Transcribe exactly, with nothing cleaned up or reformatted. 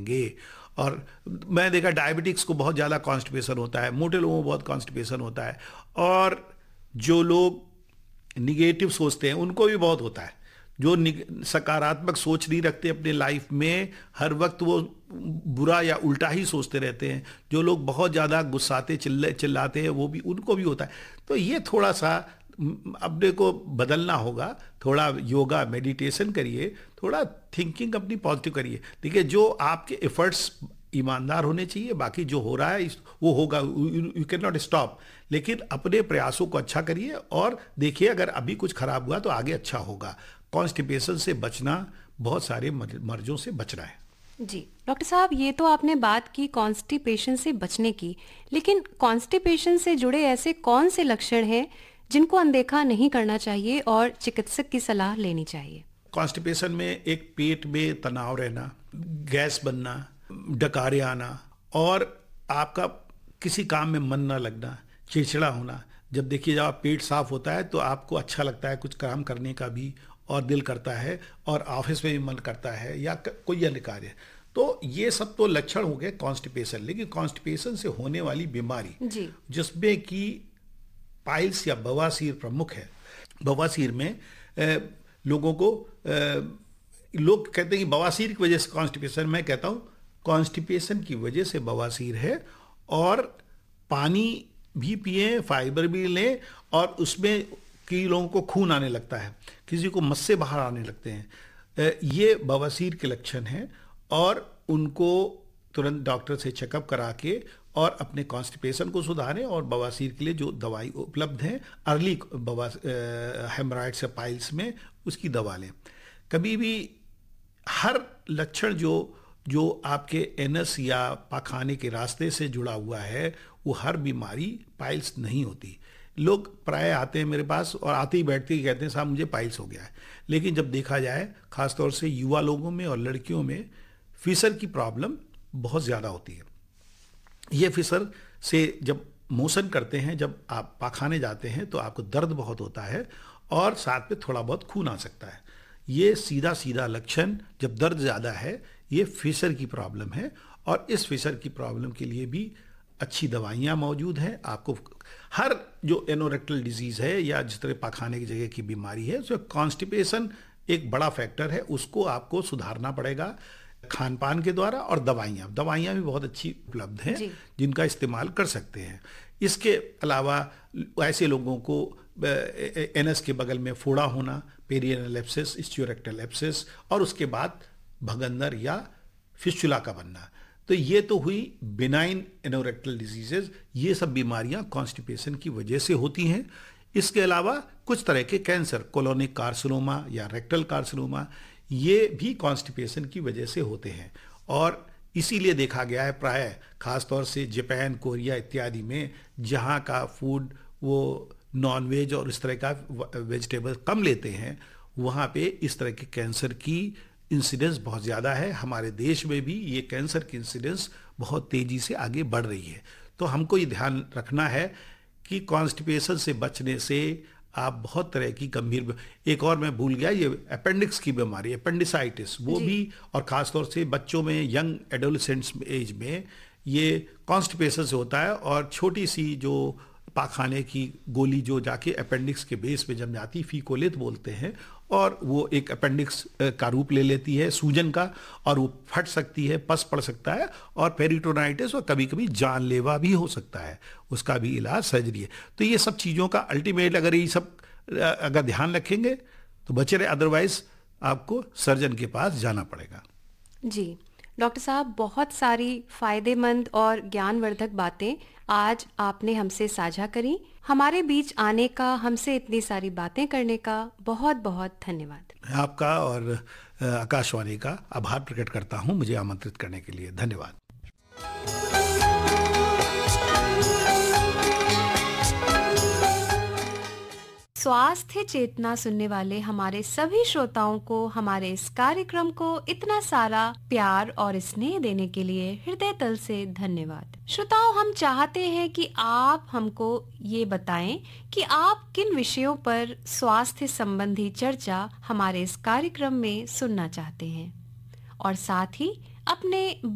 करेंगे। और मैं देखा डायबिटिक्स को बहुत ज़्यादा कॉन्स्टिपेशन होता है, मोटे लोगों को बहुत कॉन्स्टिपेशन होता है, और जो लोग निगेटिव सोचते हैं उनको भी बहुत होता है। जो सकारात्मक सोच नहीं रखते अपने लाइफ में, हर वक्त वो बुरा या उल्टा ही सोचते रहते हैं। जो लोग बहुत ज़्यादा गुस्साते चिल्ले चिल्लाते हैं वो भी, उनको भी होता है। तो ये थोड़ा सा अपने को बदलना होगा। थोड़ा योगा मेडिटेशन करिए, थोड़ा थिंकिंग अपनी पॉजिटिव करिए। देखिए, जो आपके एफर्ट्स ईमानदार होने चाहिए, बाकी जो हो रहा है वो होगा, यू कैन नॉट स्टॉप। लेकिन अपने प्रयासों को अच्छा करिए और देखिए अगर अभी कुछ खराब हुआ तो आगे अच्छा होगा। कॉन्स्टिपेशन से बचना, बहुत सारे मर्जों से बचना है। जी डॉक्टर साहब, ये तो आपने बात की कॉन्स्टिपेशन से बचने की, लेकिन कॉन्स्टिपेशन से जुड़े ऐसे कौन से लक्षण हैं जिनको अनदेखा नहीं करना चाहिए और चिकित्सक की सलाह लेनी चाहिए? कॉन्स्टिपेशन में एक पेट में तनाव रहना, गैस बनना, डकारे आना, और आपका किसी काम में मन ना लगना, चिड़चिड़ा होना। जब देखिए जब आप पेट साफ होता है तो आपको अच्छा लगता है कुछ काम करने का भी, और दिल करता है, और ऑफिस में भी मन करता है, या कोई अन्य कार्य। तो ये सब तो लक्षण हो गए कॉन्स्टिपेशन। लेकिन कॉन्स्टिपेशन से होने वाली बीमारी जिसमें कि पाइल्स या बवासीर प्रमुख है। बवासीर में ए, लोगों को ए, लोग कहते हैं कि बवासीर की वजह से कॉन्स्टिपेशन, मैं कहता हूँ कॉन्स्टिपेशन की वजह से बवासीर है। और पानी भी पिए, फाइबर भी लें, और उसमें कई लोगों को खून आने लगता है, किसी को मस्से बाहर आने लगते हैं। ये बवासीर के लक्षण हैं, और उनको तुरंत डॉक्टर से चेकअप करा के और अपने कॉन्स्टिपेशन को सुधारें। और बवासीर के लिए जो दवाई उपलब्ध है, अर्ली बवा हेमराइड्स या पाइल्स में, उसकी दवा लें। कभी भी हर लक्षण जो जो आपके एनस या पाखाने के रास्ते से जुड़ा हुआ है, वो हर बीमारी पाइल्स नहीं होती। लोग प्राय आते हैं मेरे पास और आते ही बैठते ही कहते हैं साहब मुझे पाइल्स हो गया है। लेकिन जब देखा जाए, खासतौर से युवा लोगों में और लड़कियों में, फिसर की प्रॉब्लम बहुत ज़्यादा होती है। ये फिसर से जब मोशन करते हैं, जब आप पाखाने जाते हैं, तो आपको दर्द बहुत होता है, और साथ में थोड़ा बहुत खून आ सकता है। ये सीधा सीधा लक्षण, जब दर्द ज़्यादा है, ये फिसर की प्रॉब्लम है। और इस फिसर की प्रॉब्लम के लिए भी अच्छी दवाइयाँ मौजूद हैं। आपको हर जो एनोरेक्टल डिजीज़ है या जिस तरह पाखाने की जगह की बीमारी है, उसमें कॉन्स्टिपेशन एक बड़ा फैक्टर है। उसको आपको सुधारना पड़ेगा खान पान के द्वारा, और दवाइयाँ दवाइयाँ भी बहुत अच्छी उपलब्ध हैं जिनका इस्तेमाल कर सकते हैं। इसके अलावा ऐसे लोगों को एनस के बगल में फोड़ा होना, पेरियनल एब्सेस, इस्चियोरेक्टल एब्सेस, और उसके बाद भगंदर या फिस्चुला का बनना। तो ये तो हुई बिनाइन एनोरेक्टल डिजीजेज। ये सब बीमारियां कॉन्स्टिपेशन की वजह से होती हैं। इसके अलावा कुछ तरह के कैंसर, कोलोनिक कार्सिनोमा या रेक्टल कार्सिनोमा, ये भी कॉन्स्टिपेशन की वजह से होते हैं। और इसीलिए देखा गया है प्राय खासतौर से जापान, कोरिया इत्यादि में, जहाँ का फूड वो नॉन वेज और इस तरह का वेजिटेबल कम लेते हैं, वहाँ पे इस तरह के कैंसर की इंसिडेंस बहुत ज़्यादा है। हमारे देश में भी ये कैंसर की इंसिडेंस बहुत तेज़ी से आगे बढ़ रही है। तो हमको ये ध्यान रखना है कि कॉन्स्टिपेशन से बचने से आप बहुत तरह की गंभीर, एक और मैं भूल गया, ये अपेंडिक्स की बीमारी, अपेंडिसाइटिस, वो भी, और ख़ासतौर से बच्चों में, यंग एडोलेसेंट्स एज में, ये कॉन्स्टिपेशन से होता है। और छोटी सी जो पाखाने की गोली जो जाके अपेंडिक्स के बेस पे जम जाती, फीकोलित बोलते हैं, और वो एक अपेंडिक्स का रूप ले लेती है, सूजन का, और वो फट सकती है, पस पड़ सकता है, और पेरिटोनाइटिस, और कभी कभी जानलेवा भी हो सकता है। उसका भी इलाज सर्जरी है। तो ये सब चीज़ों का अल्टीमेट, अगर ये सब अगर ध्यान रखेंगे तो बचे रहे, अदरवाइज आपको सर्जन के पास जाना पड़ेगा। जी डॉक्टर साहब, बहुत सारी फायदेमंद और ज्ञानवर्धक बातें आज आपने हमसे साझा करी। हमारे बीच आने का, हमसे इतनी सारी बातें करने का बहुत बहुत धन्यवाद। आपका और आकाशवाणी का आभार प्रकट करता हूं, मुझे आमंत्रित करने के लिए। धन्यवाद। स्वास्थ्य चेतना सुनने वाले हमारे सभी श्रोताओं को हमारे इस कार्यक्रम को इतना सारा प्यार और स्नेह देने के लिए हृदय तल से धन्यवाद। श्रोताओं, हम चाहते हैं कि आप हमको ये बताएं कि आप किन विषयों पर स्वास्थ्य संबंधी चर्चा हमारे इस कार्यक्रम में सुनना चाहते हैं, और साथ ही अपने